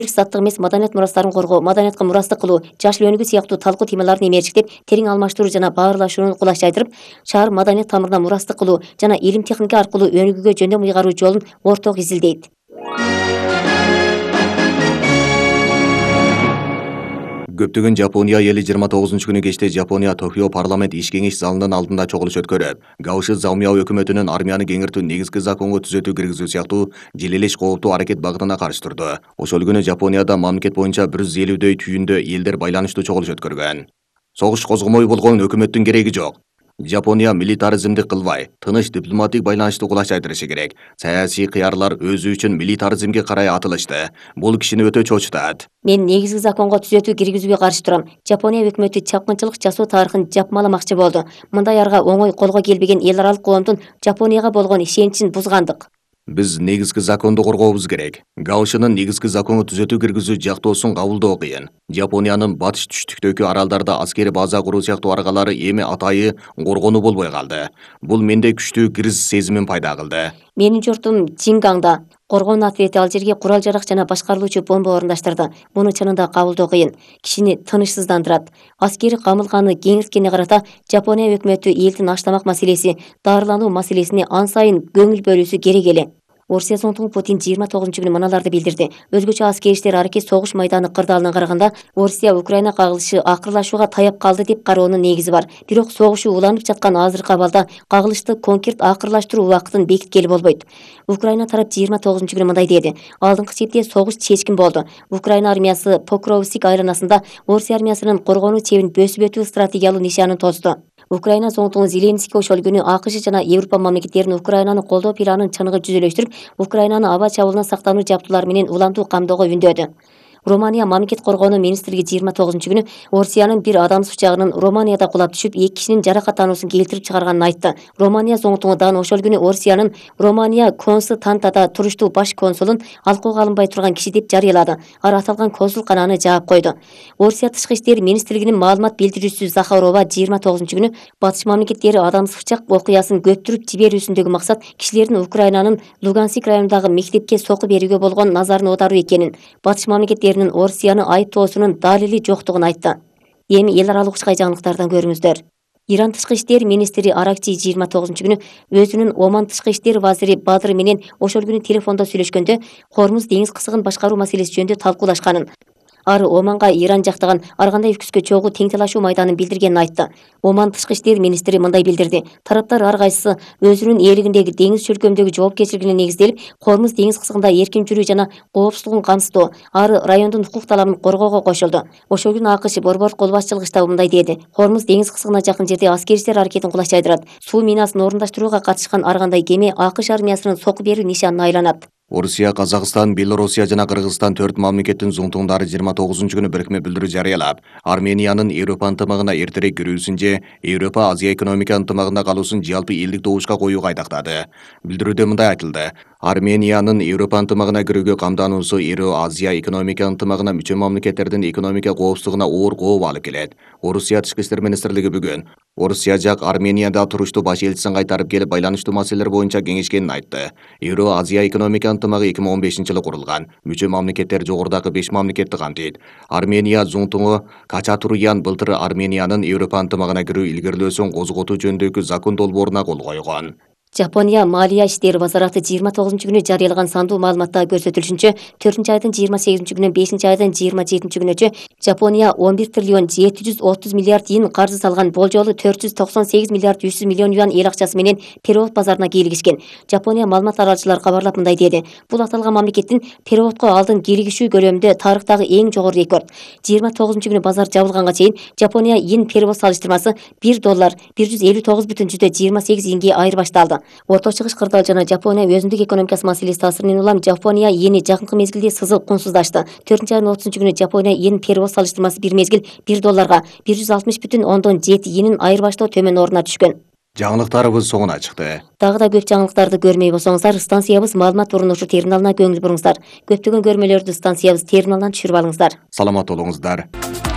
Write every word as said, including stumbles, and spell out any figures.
саттык эмес маданият мурастарын коргоо, маданиятка мурастык кылуу, жашыл өнүгүү сыяктуу талкуу темаларын эмерчиктеп, терең алмаштыруу жана баарлашууну кулаштайдырып, шаар маданият тамырына мурастык кылуу жана илим техника аркылуу өнүгүүгө жөндөм ыйгаруу жолун орток изилдейт. Көптөгөн Жапония эли жыйырма тогузунчу күнү кечте Жапония Токио парламент иш кеңеш залынын алдында чогулуш өткөрүп, Гаушы Заумяо өкмөтүнүн армияны кеңиртүү негизги законго түзөтүү киргизүү сыяктуу желелеш кооптуу аракет багытына каршы турду. Ошол күнү Жапонияда мамлекет боюнча бир жүз элүүдөй түйүндө элдер байланыштуу чогулуш өткөргөн. Согуш козгомой болгон өкмөттүн кереги жок. Жапония милитаризмди кылбай, тыныч дипломатик байланышты кулаштайдырышы керек. Саясий кыярлар өзү үчүн милитаризмге карай атылышты. Бул кишини өтө чочутат. Мен негизги законго түзөтүү киргизүүгө каршы турам. Жапония өкмөтү чапкынчылык жасоо тарыхын жапмаламакчы болду. Мындай арга оңой колго келбеген эл аралык коомдун Жапонияга болгон ишеничин бузгандык. Биз негизги законду коргообуз керек. Гаушынын негизги закону түзөтүү киргизүү жактоосун кабылдоо кыйын. Жапониянын батыш түштүктөгү аралдарда аскери база куруу сыяктуу аргалары эми атайы коргонуу болбой калды. Бул менде күчтүү криз сезимин пайда кылды. Менин журтум Жингаңда коргонуу ответи ал жерге курал жарак жана башкарылуучу бомба орундаштырды. Муну чынында кабылдоо кыйын. Кишини тынычсыздандырат. Аскери камылганы кеңирткене карата Жапония өкмөтү элдин аштамак маселеси, дарылануу маселесине ан сайын көңүл бөлүүсү керек эле. Орусия зонтугу Путин жыйырма тогузунчу күнү мыналарды билдирди. Өзгөчө аскери иштер аракет согуш майданы кырдаалынан караганда Орусия Украина кагылышы акырлашууга таяп калды деп кароонун негизи бар. Бирок согушу уланып жаткан азыркы абалда кагылышты конкрет акырлаштыруу убактын бекиткели болбойт. Украина тарап жыйырма тогузунчу күнү мындай деди. Алдыңкы четте согуш чечкин болду. Украина армиясы Покровск айланасында Орусия армиясынын коргонуу чебин бөсүп өтүү стратегиялуу нишанын тосду. Украина зонтугу Зеленский ошол күнү АКШ жана Европа мамлекеттеринин Украинаны колдоо планын чыныгы жүзөлөштүрүп, Украинаны аба чабуулунан сактануу жабдуулары менен улантуу камдоого үндөдү. Романия мамлекет коргонуу министрлиги жыйырма тогузунчу күнү Орусиянын бир адамсыз учагынын Романияда кулап түшүп, эки кишинин жаракаттануусун келтирип чыгарганын айтты. Романия зонтугу дагы ошол күнү Орусиянын Романия Константада туруштуу баш консулун алкоого алынбай турган киши деп жарыялады. Ар аталган консул канааны жаап койду. Орусия тышкы иштер министрлигинин маалымат билдирүүчүсү Захарова жыйырма тогузунчу күнү батыш мамлекеттери адамсыз учак окуясын көптүрүп жиберүүсүндөгү максат кишилердин Украинанын Луганск районундагы мектепке соку берүүгө болгон назарын оодаруу экенин, батыш мамлекеттери Орусияны айыптоосунун далили жоктугун айтты. Эми эл аралык ушкай жаңылыктардан көрүңүздөр. Иран тышкы иштер министри Аракчи жыйырма тогузунчу күнү өзүнүн Оман тышкы иштер вазири Бадыр менен ошол күнү телефондо сүйлөшкөндө Хормуз деңиз кысыгын башкаруу маселеси жөнүндө талкуулашканын, ары Оманга Иран жактаган ар кандай үкүскө чогуу тең талашуу майданын билдиргенин айтты. Оман тышкы иштер министри мындай билдирди. Тараптар ар кайсысы өзүнүн ээлигиндеги деңиз чөлкөмдөгү жоопкерчилигине негизделип, Хормуз деңиз кысыгында эркин жүрүү жана коопсуздугун камсыздоо, ары райондун укук талабын коргоого кошулду. Ошол күнү АКШ борбор кол башчылык штабы мындай деди. Хормуз деңиз кысыгына жакын жерде аскери иштер аракетин кулаштайдырат. Суу минасын орундаштырууга катышкан ар кандай кеме АКШ армиясынын соку берүү нишанына айланат. Орусия, Казакстан, Белоруссия жана Кыргызстан төрт мамлекеттин зонтугундары жыйырма тогузунчу күнү бирикме билдирүү жарыялап, Армениянын Европа ынтымагына эртерээк кирүүсүн же Европа Азия экономика ынтымагында калуусун жалпы элдик добушка коюуга айдактады. Билдирүүдө мындай айтылды. Армениянын Европа ынтымагына кирүүгө камдануусу Евро Азия экономика ынтымагына мүчө мамлекеттердин экономика коопсуздугуна оор кооп алып келет. Орусия тышкы иштер министрлиги бүгүн Орусия жак Арменияда туруштуу баш элчисин кайтарып келип байланыштуу маселелер боюнча кеңешкенин айтты. Евро Азия экономика ынтымагы эки миң он бешинчи жылы курулган. Мүчө мамлекеттер жогорудагы беш мамлекетти камтыйт. Армения зонтугу Качатурян былтыр Армениянын Европа ынтымагына кирүү илгерилөөсүн козготуу жөнүндөгү закон долбооруна кол койгон. Жапония Малия иштери базараты жыйырма тогузунчу күнү жарыялаган сандуу маалыматта көрсөтүлүшүнчө, төртүнчү айдын жыйырма сегизинчи күнүнөн бешинчи айдын жыйырма жетинчи күнүнчө Жапония он бир триллион жети жүз отуз миллиард йен каржы салган, болжолу төрт жүз токсон сегиз миллиард жүз миллион юан эл акчасы менен перевод базарына кийлигишкен. Жапония маалымат таратуучулар кабарлап мындай деди. Бул аталган мамлекеттин переводко алдын кийлигишүү көлөмүндө тарыхтагы эң жогору рекорд. жыйырма тогузунчу күнү базар жабылганга чейин Жапония йен перевод салыштырмасы бир доллар бир жүз элүү тогуз бүтүн жүздө жыйырма сегиз йенге айырбашталды. Орто чыгыш кырдаал жана Жапония өзүндүк экономикасы маселеси таасиринен улам Жапония йени жакынкы мезгилде сызып кунсуздашты. төртүнчү айдын отузунчу күнү Жапония йен перевод салыштырмасы бир мезгил бир долларга бир жүз алтымыш бүтүн ондон жети йенин айырбаштоо төмөн орунна түшкөн. Жаңылыктарыбыз соңуна чыкты. Дагы да көп жаңылыктарды көрмөй болсоңуздар, станциябыз маалымат орунушу терминалына көңүл буруңуздар. Көптөгөн көрмөлөрдү станциябыз терминалынан түшүрүп алыңыздар. Саламат болуңуздар.